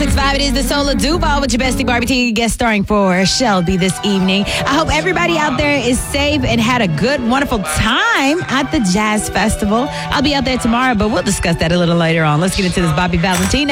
106.5. It is the Soul of Duval with your bestie Barbie T, guest starring for Shelby this evening. I hope everybody out there is safe and had a good, wonderful time at the Jazz Festival. I'll be out there tomorrow, but we'll discuss that a little later on. Let's get into this Bobby Valentino.